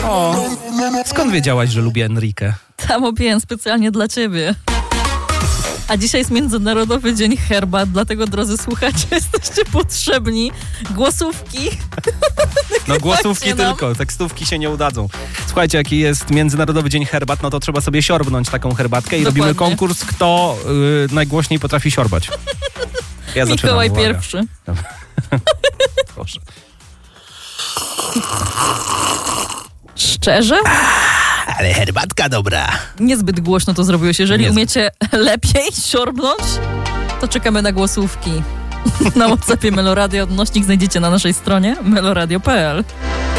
O, skąd wiedziałaś, że lubię Enrique? Tam opiłem specjalnie dla ciebie. A dzisiaj jest Międzynarodowy Dzień Herbat, dlatego, drodzy słuchacze, jesteście potrzebni. Głosówki. No głosówki tylko, tekstówki się nie udadzą. Słuchajcie, jaki jest Międzynarodowy Dzień Herbat, no to trzeba sobie siorbnąć taką herbatkę i Dokładnie. robimy konkurs, kto najgłośniej potrafi siorbać. Ja Mikołaj zaczynam, pierwszy. Proszę. Szczerze? Ale herbatka dobra. Niezbyt głośno to zrobiłeś. Jeżeli Niezbyt. umiecie lepiej siorbnąć, to czekamy na głosówki. Na WhatsAppie Meloradio. Odnośnik znajdziecie na naszej stronie meloradio.pl.